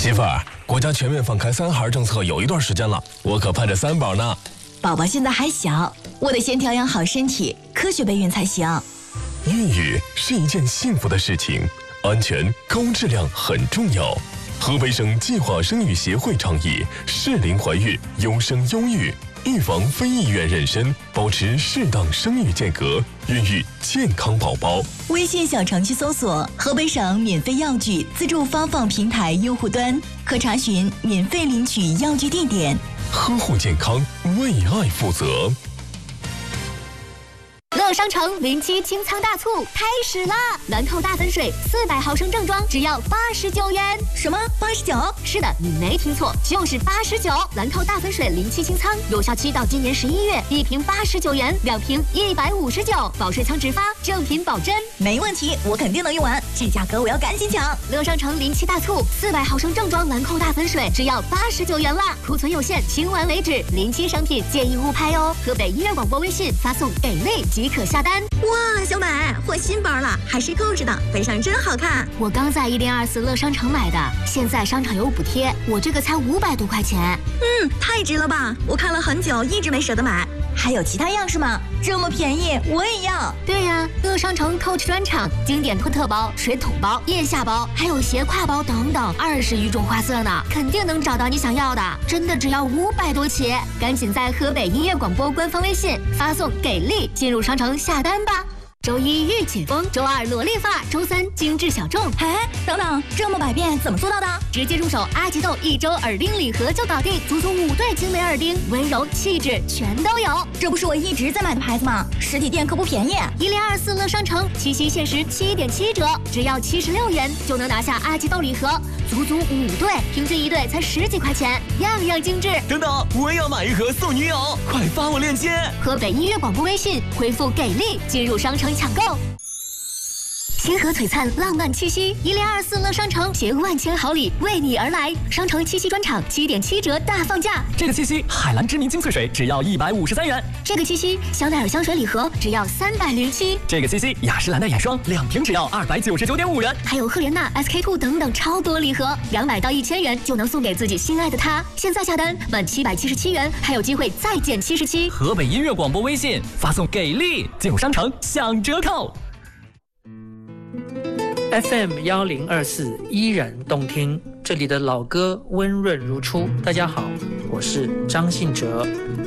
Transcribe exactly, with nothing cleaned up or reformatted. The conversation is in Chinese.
媳妇儿，国家全面放开三孩政策有一段时间了，我可盼着三宝呢。 宝宝现在还小，我得先调养好身体，科学备孕才行。 孕育是一件幸福的事情，安全高质量很重要。河北省计划生育协会倡议适龄怀孕，优生优育，预防非意愿妊娠，保持适当生育间隔，孕育健康宝宝。 微信小程序搜索河北省免费药具自助发放平台用户端，可查询免费领取药具地点。 呵护健康，为爱负责。 乐商城零七清仓大促开始啦！兰蔻大粉水四百毫升正装只要八十九元。 什么？八十九？ 是的，你没听错，就是八十九。兰蔻大粉水零七清仓有效期到今年十一月，一瓶八十九元，两瓶一百五十九，保税仓直发，正品保真。 没问题，我肯定能用完，这价格我要赶紧抢。 乐商城零七大促，四百毫升正装兰蔻大粉水只要八十九元啦，库存有限，清完为止。零七商品建议勿拍哦。河北音乐广播微信发送给力即可下单。 哇，小美换新包了，还是扣子的，背上真好看。 我刚在一零二四乐商城买的，现在商场有补贴，我这个才五百多块钱。 嗯，太值了吧！我看了很久，一直没舍得买。还有其他样式吗？这么便宜，我也要。 对呀、啊，乐商城 Coach 专场，经典托特包、水桶包、腋下包，还有斜挎包等等，二十余种花色呢，肯定能找到你想要的。真的只要五百多起，赶紧在河北音乐广播官方微信发送给力进入商城下单吧。周一御姐风，周二萝莉发，周三精致小众。 哎，等等，这么百变怎么做到的？ 直接入手阿奇豆一周耳钉礼盒就搞定，足足五对精美耳钉，温柔气质全都有。 这不是我一直在买的牌子吗？实体店可不便宜。 一零二四乐商城七夕限时七点七折，只要七十六元就能拿下阿奇豆礼盒，足足五对，平均一对才十几块钱，样样精致。 等等，我也要买一盒送女友，快发我链接。 河北音乐广播微信回复给力进入商城抢购。星河璀璨，浪漫七夕，一零二四乐商城携万千好礼为你而来。商城七夕专场七点七折大放价。 这个七夕，海蓝知名精粹水只要一百五十三元。 这个七夕，香奈儿香水礼盒只要三百零七。 这个七夕，雅诗兰黛眼霜两瓶只要二百九十九点五元。 还有赫莲娜、S K two 等等超多礼盒，两百到一千元就能送给自己心爱的他。现在下单满七百七十七元，还有机会再减七十七。 河北音乐广播微信发送给力进入商城享折扣。 F M 幺零二四依然动听，这里的老歌温润如初。大家好，我是张信哲。